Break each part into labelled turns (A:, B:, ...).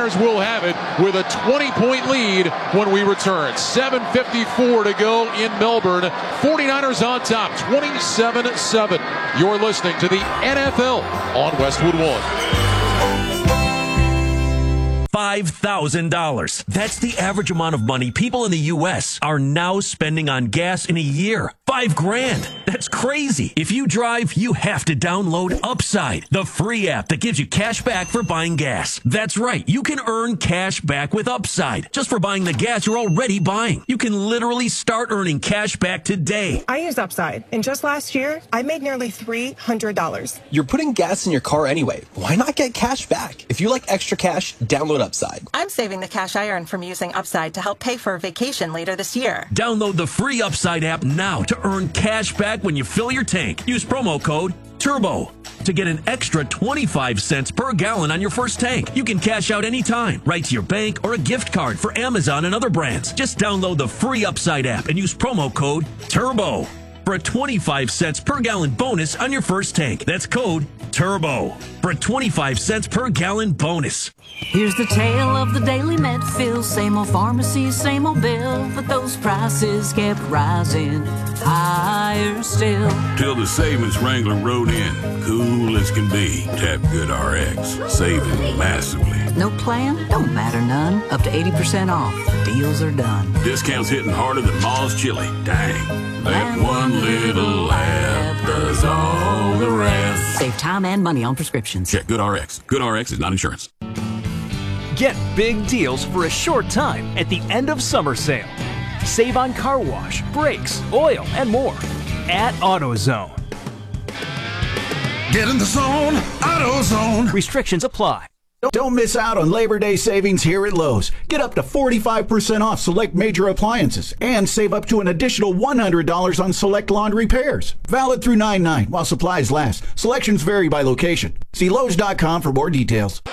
A: 49ers will have it with a 20-point lead when we return. 7:54 to go in Melbourne. 49ers on top, 27-7. You're listening to the NFL on Westwood One.
B: $5,000. That's the average amount of money people in the U.S. are now spending on gas in a year. $5,000. That's crazy. If you drive, you have to download Upside, the free app that gives you cash back for buying gas. That's right. You can earn cash back with Upside just for buying the gas you're already buying. You can literally start earning cash back today.
C: I use Upside, and just last year, I made nearly $300.
D: You're putting gas in your car anyway. Why not get cash back? If you like extra cash, download Upside.
E: I'm saving the cash I earn from using Upside to help pay for a vacation later this year.
B: Download the free Upside app now to earn cash back when you fill your tank. Use promo code TURBO to get an extra 25 cents per gallon on your first tank. You can cash out anytime, right to your bank or a gift card for Amazon and other brands. Just download the free Upside app and use promo code TURBO for a 25 cents per gallon bonus on your first tank. That's code TURBO for a 25 cents per gallon bonus.
F: Here's the tale of the daily Medfield. Same old pharmacy, same old bill, but those prices kept rising higher still.
G: Till the savings wrangler rode in, cool as can be. Tap GoodRx, saving massively.
F: No plan? Don't matter none. Up to 80% off. Deals are done.
G: Discounts hitting harder than Ma's chili. Dang. That one little app does all the rest.
F: Save time and money on prescriptions.
G: Check GoodRx. GoodRx is not insurance.
H: Get big deals for a short time at the end of summer sale. Save on car wash, brakes, oil, and more at AutoZone.
I: Get in the zone, AutoZone.
H: Restrictions apply.
J: Don't miss out on Labor Day savings here at Lowe's. Get up to 45% off select major appliances and save up to an additional $100 on select laundry repairs. Valid through 9/9 while supplies last. Selections vary by location. See Lowe's.com for more details.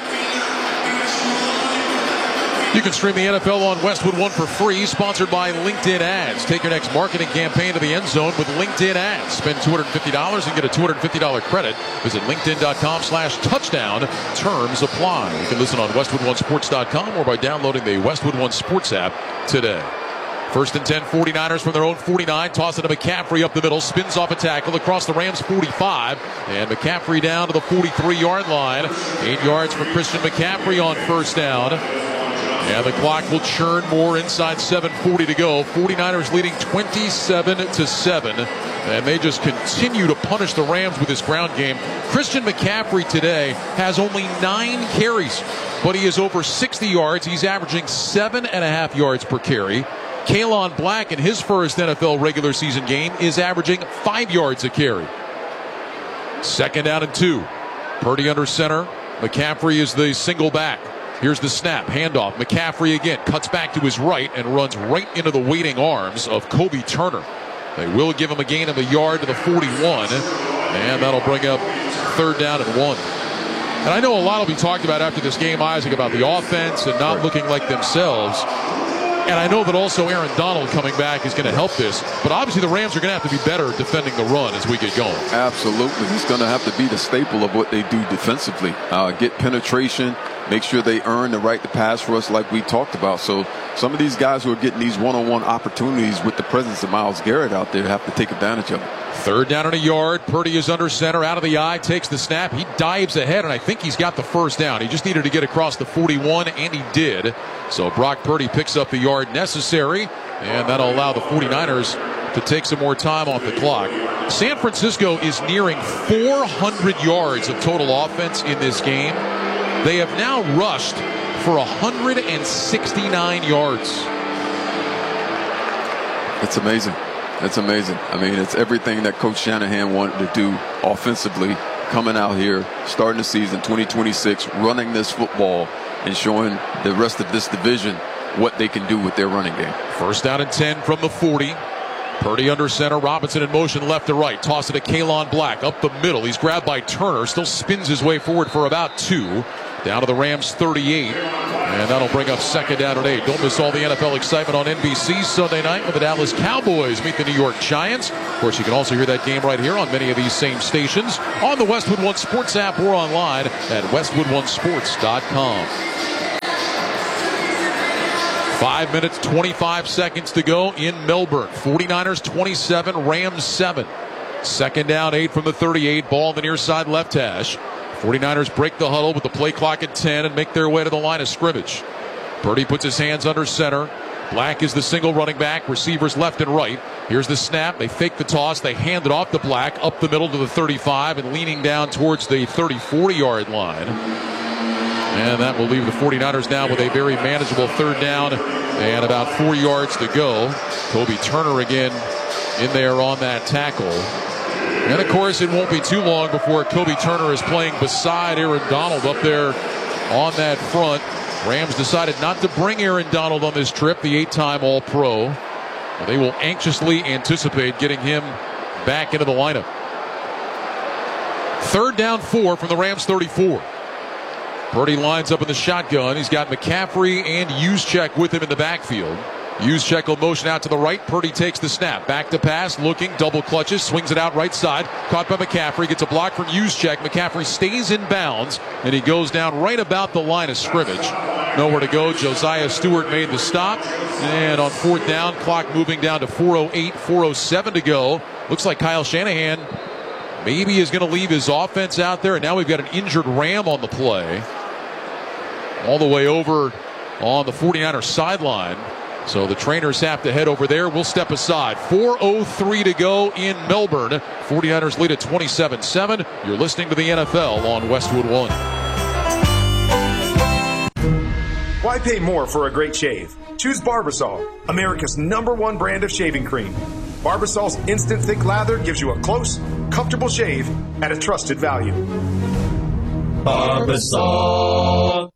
A: You can stream the NFL on Westwood One for free, sponsored by LinkedIn Ads. Take your next marketing campaign to the end zone with LinkedIn Ads. Spend $250 and get a $250 credit. Visit linkedin.com/touchdown. Terms apply. You can listen on WestwoodOneSports.com or by downloading the Westwood One Sports app today. First and 10, 49ers from their own 49. Toss it to McCaffrey up the middle. Spins off a tackle across the Rams' 45. And McCaffrey down to the 43-yard line. 8 yards for Christian McCaffrey on first down. And the clock will churn more inside 7:40 to go. 49ers leading 27-7. And they just continue to punish the Rams with this ground game. Christian McCaffrey today has only 9 carries, but he is over 60 yards. He's averaging 7.5 yards per carry. Kalon Black in his first NFL regular season game is averaging 5 yards a carry. Second down and 2. Purdy under center. McCaffrey is the single back. Here's the snap, handoff. McCaffrey again cuts back to his right and runs right into the waiting arms of Kobe Turner. They will give him a gain of a yard to the 41, and that'll bring up third down and 1. And I know a lot will be talked about after this game, Isaac, about the offense and not looking like themselves. And I know that also Aaron Donald coming back is going to help this. But obviously the Rams are going to have to be better defending the run as we get going.
K: Absolutely. He's going to have to be the staple of what they do defensively. Get penetration, make sure they earn the right to pass for us like we talked about. So some of these guys who are getting these one-on-one opportunities with the presence of Myles Garrett out there have to take advantage of it.
A: Third down and a yard. Purdy is under center, out of the eye, takes the snap. He dives ahead, and I think he's got the first down. He just needed to get across the 41, and he did. So Brock Purdy picks up the yard necessary, and that'll allow the 49ers to take some more time off the clock. San Francisco is nearing 400 yards of total offense in this game. They have now rushed for 169 yards.
K: It's amazing. It's amazing. I mean, it's everything that Coach Shanahan wanted to do offensively, coming out here, starting the season 2026, running this football and showing the rest of this division what they can do with their running game.
A: First down and 10 from the 40. Purdy under center, Robinson in motion left to right. Toss it to Kalon Black up the middle. He's grabbed by Turner, still spins his way forward for about 2. Down to the Rams 38. And that'll bring up second down and 8. Don't miss all the NFL excitement on NBC Sunday night when the Dallas Cowboys meet the New York Giants. Of course, you can also hear that game right here on many of these same stations on the Westwood One Sports app or online at westwoodonesports.com. 5 minutes, 25 seconds to go in Melbourne. 49ers 27, Rams 7. Second down, 8 from the 38. Ball on the near side left hash. 49ers break the huddle with the play clock at 10 and make their way to the line of scrimmage. Purdy puts his hands under center. Black is the single running back. Receivers left and right. Here's the snap. They fake the toss. They hand it off to Black up the middle to the 35 and leaning down towards the 40-yard line. And that will leave the 49ers now with a very manageable third down and about 4 yards to go. Kobe Turner again in there on that tackle. And, of course, it won't be too long before Kobe Turner is playing beside Aaron Donald up there on that front. Rams decided not to bring Aaron Donald on this trip, the 8-time All-Pro. They will anxiously anticipate getting him back into the lineup. Third down 4 from the Rams 34. Purdy lines up in the shotgun. He's got McCaffrey and Juszczyk with him in the backfield. Juszczyk will motion out to the right. Purdy takes the snap. Back to pass, looking, double clutches, swings it out right side. Caught by McCaffrey, gets a block from Juszczyk. McCaffrey stays in bounds, and he goes down right about the line of scrimmage. Nowhere to go. Josiah Stewart made the stop. And on fourth down, clock moving down to 4:08, 4:07 to go. Looks like Kyle Shanahan maybe is going to leave his offense out there. And now we've got an injured Ram on the play. All the way over on the 49ers sideline. So the trainers have to head over there. We'll step aside. 4:03 to go in Melbourne. 49ers lead at 27-7. You're listening to the NFL on Westwood One.
L: Why pay more for a great shave? Choose Barbasol, America's #1 brand of shaving cream. Barbasol's instant thick lather gives you a close, comfortable shave at a trusted value.
H: Barbasol.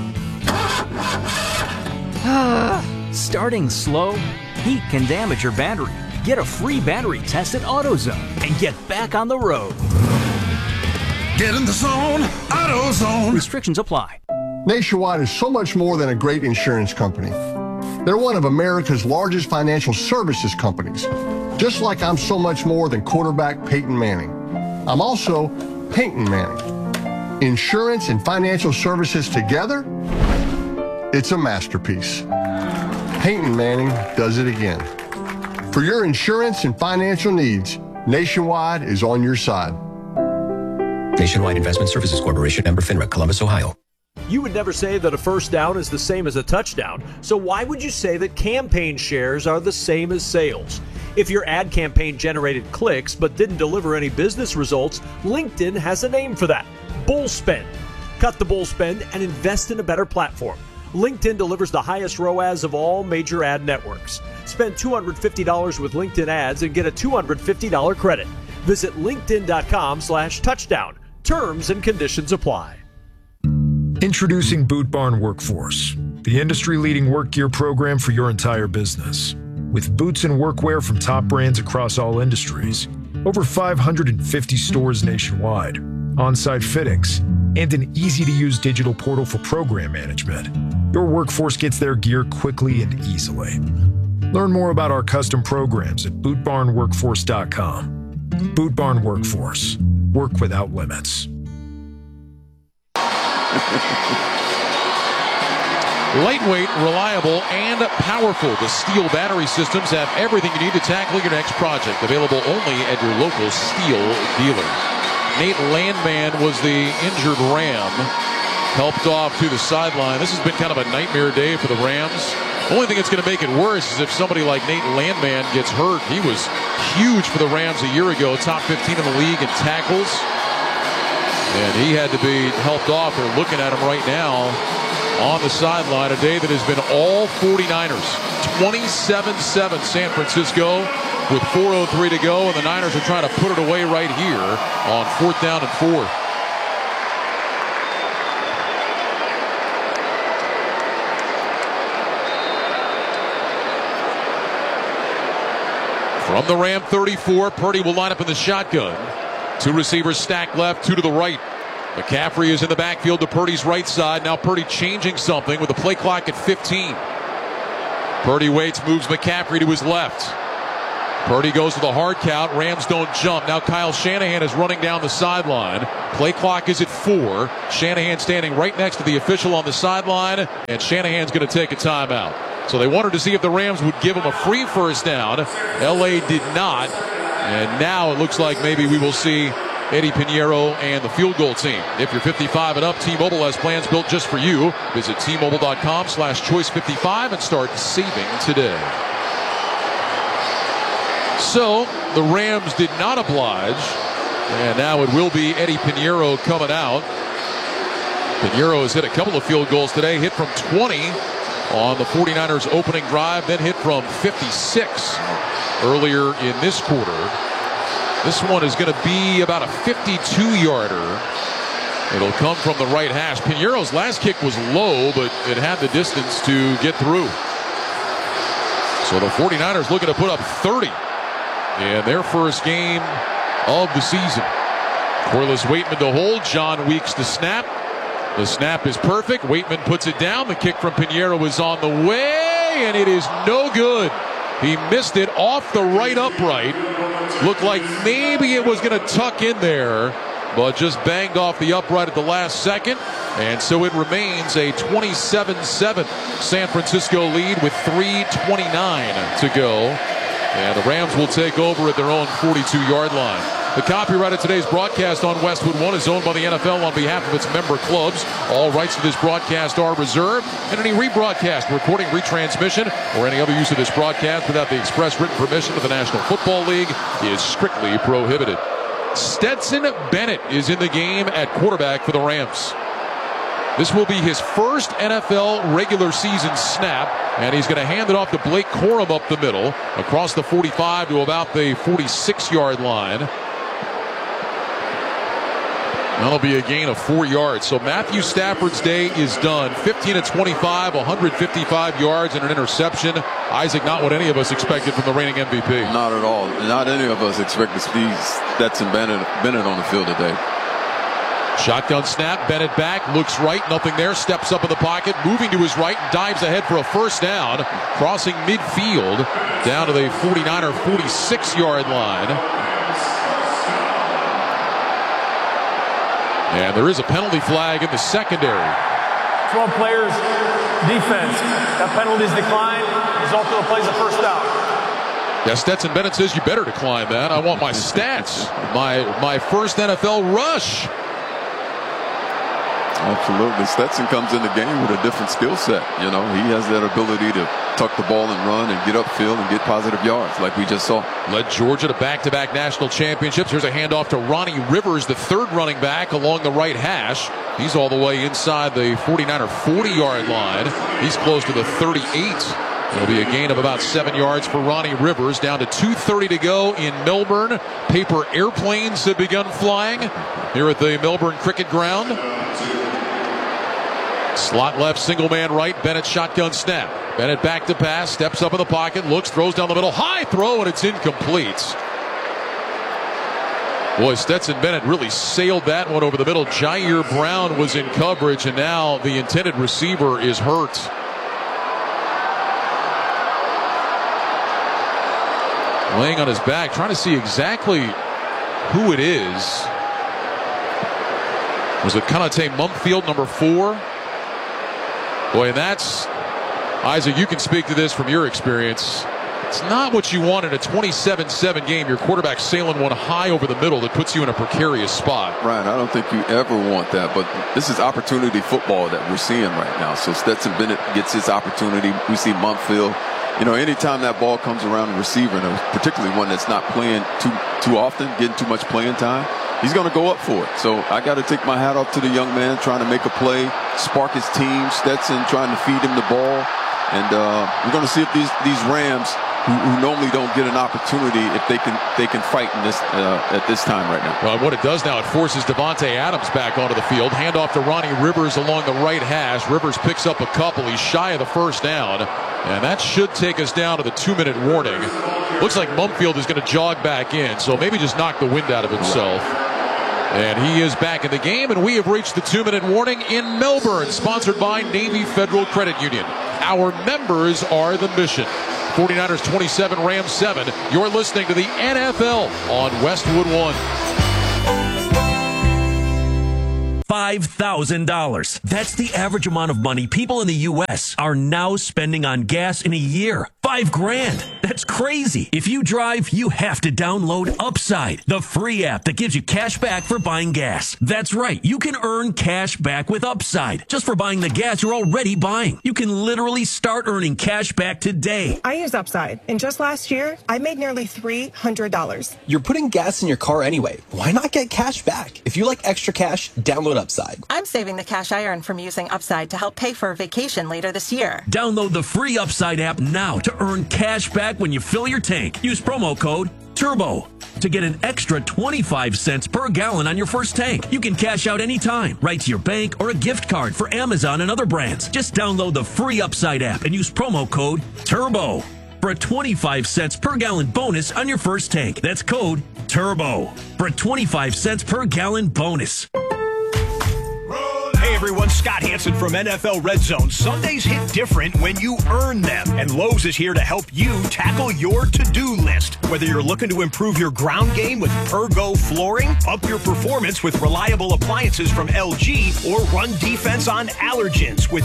H: Starting slow? Heat can damage your battery. Get a free battery test at AutoZone and get back on the road.
I: Get in the zone, AutoZone.
H: Restrictions apply.
M: Nationwide is so much more than a great insurance company. They're one of America's largest financial services companies. Just like I'm so much more than quarterback Peyton Manning. I'm also Peyton Manning. Insurance and financial services together? It's a masterpiece. Peyton Manning does it again. For your insurance and financial needs, Nationwide is on your side.
N: Nationwide Investment Services Corporation, member FINRA, Columbus, Ohio.
O: You would never say that a first down is the same as a touchdown, so why would you say that campaign shares are the same as sales? If your ad campaign generated clicks but didn't deliver any business results, LinkedIn has a name for that: bull spend. Cut the bull spend and invest in a better platform. LinkedIn delivers the highest ROAS of all major ad networks. Spend $250 with LinkedIn ads and get a $250 credit. Visit linkedin.com/touchdown. Terms and conditions apply.
P: Introducing Boot Barn Workforce, the industry-leading work gear program for your entire business. With boots and workwear from top brands across all industries, over 550 stores nationwide, on-site fittings, and an easy-to-use digital portal for program management, your workforce gets their gear quickly and easily. Learn more about our custom programs at bootbarnworkforce.com. Boot Barn Workforce. Work without limits.
A: Lightweight, reliable, and powerful. The Steel battery systems have everything you need to tackle your next project. Available only at your local Steel dealer. Nate Landman was the injured Ram. Helped off to the sideline. This has been kind of a nightmare day for the Rams. Only thing that's going to make it worse is if somebody like Nate Landman gets hurt. He was huge for the Rams a year ago. Top 15 in the league in tackles. And he had to be helped off. They're looking at him right now on the sideline. A day that has been all 49ers. 27-7 San Francisco with 4:03 to go. And the Niners are trying to put it away right here on 4th down and 4. From the Ram 34, Purdy will line up in the shotgun. Two receivers stacked left, two to the right. McCaffrey is in the backfield to Purdy's right side. Now Purdy changing something with the play clock at 15. Purdy waits, moves McCaffrey to his left. Purdy goes to the hard count. Rams don't jump. Now Kyle Shanahan is running down the sideline. Play clock is at 4. Shanahan standing right next to the official on the sideline, and Shanahan's going to take a timeout. So they wanted to see if the Rams would give them a free first down. LA did not. And now it looks like maybe we will see Eddie Pinheiro and the field goal team. If you're 55 and up, T-Mobile has plans built just for you. Visit T-Mobile.com/choice55 and start saving today. So the Rams did not oblige. And now it will be Eddie Pinheiro coming out. Pinheiro has hit a couple of field goals today. Hit from 20 on the 49ers opening drive. Then hit from 56 earlier in this quarter. This one is going to be about a 52-yarder. It'll come from the right hash. Pinheiro's last kick was low, but it had the distance to get through. So the 49ers looking to put up 30 in their first game of the season. Corliss Waitman to hold. John Weeks to snap. The snap is perfect. Waitman puts it down. The kick from Pinheiro is on the way, and it is no good. He missed it off the right upright. Looked like maybe it was going to tuck in there, but just banged off the upright at the last second. And so it remains a 27-7 San Francisco lead with 3:29 to go. And the Rams will take over at their own 42-yard line. The copyright of today's broadcast on Westwood One is owned by the NFL on behalf of its member clubs. All rights to this broadcast are reserved, and any rebroadcast, recording, retransmission, or any other use of this broadcast without the express written permission of the National Football League is strictly prohibited. Stetson Bennett is in the game at quarterback for the Rams. This will be his first NFL regular season snap, and he's going to hand it off to Blake Corum up the middle, across the 45 to about the 46-yard line. That'll be a gain of 4 yards. So Matthew Stafford's day is done. 15 of 25, 155 yards and an interception. Isaac, not what any of us expected from the reigning MVP.
K: Not at all. Not any of us expected to see Stetson Bennett on the field today.
A: Shotgun snap, Bennett back, looks right, nothing there, steps up in the pocket, moving to his right, dives ahead for a first down, crossing midfield, down to the 49er 46-yard line. And there is a penalty flag in the secondary.
Q: 12 players, defense. That penalty is declined, result of the play is a first down.
A: Yeah, Stetson Bennett says you better decline that. I want my stats, my first NFL rush.
K: Absolutely. Stetson comes in the game with a different skill set. You know, he has that ability to tuck the ball and run and get upfield and get positive yards like we just saw.
A: Led Georgia to back-to-back national championships. Here's a handoff to Ronnie Rivers, the third running back along the right hash. He's all the way inside the 49er 40-yard line. He's close to the 38. It'll be a gain of about 7 yards for Ronnie Rivers. Down to 2:30 to go in Melbourne. Paper airplanes have begun flying here at the Melbourne Cricket Ground. Slot left, single man right. Bennett shotgun snap. Bennett back to pass, steps up in the pocket, looks, throws down the middle. High throw, and it's incomplete. Boy, Stetson Bennett really sailed that one over the middle. Jair Brown was in coverage, and now the intended receiver is hurt. Laying on his back, trying to see exactly who it is. Was it Konate Mumpfield, number 4? Boy, and that's, Isaac, you can speak to this from your experience. It's not what you want in a 27-7 game. Your quarterback sailing one high over the middle that puts you in a precarious spot.
K: Right, I don't think you ever want that, but this is opportunity football that we're seeing right now. So Stetson Bennett gets his opportunity. We see Mumpfield. You know, anytime that ball comes around the receiver, and particularly one that's not playing too often, getting too much playing time, he's going to go up for it. So I got to take my hat off to the young man trying to make a play, spark his team. Stetson trying to feed him the ball. And we're going to see if these Rams, who normally don't get an opportunity, if they can fight in this at this time right now.
A: Well, what it does now, it forces Devontae Adams back onto the field. Handoff to Ronnie Rivers along the right hash. Rivers picks up a couple. He's shy of the first down. And that should take us down to the 2-minute warning. Looks like Mumpfield is going to jog back in, so maybe just knock the wind out of himself. And he is back in the game, and we have reached the 2-minute warning in Melbourne, sponsored by Navy Federal Credit Union. Our members are the mission. 49ers 27, Rams 7. You're listening to the NFL on Westwood One.
B: $5,000. That's the average amount of money people in the U.S. are now spending on gas in a year. $5,000. That's crazy. If you drive, you have to download Upside, the free app that gives you cash back for buying gas. That's right. You can earn cash back with Upside just for buying the gas you're already buying. You can literally start earning cash back today.
C: I use Upside, and just last year, I made nearly $300.
D: You're putting gas in your car anyway. Why not get cash back? If you like extra cash, download Upside.
E: I'm saving the cash I earn from using Upside to help pay for a vacation later this year.
B: Download the free Upside app now to earn cash back when you fill your tank. Use promo code TURBO to get an extra 25 cents per gallon on your first tank. You can cash out anytime, right to your bank or a gift card for Amazon and other brands. Just download the free Upside app and use promo code TURBO for a 25 cents per gallon bonus on your first tank. That's code TURBO for a 25 cents per gallon bonus.
R: Hey everyone, Scott Hansen from NFL Red Zone. Sundays hit different when you earn them, and Lowe's is here to help you tackle your to-do list. Whether you're looking to improve your ground game with Pergo flooring, up your performance with reliable appliances from LG, or run defense on allergens with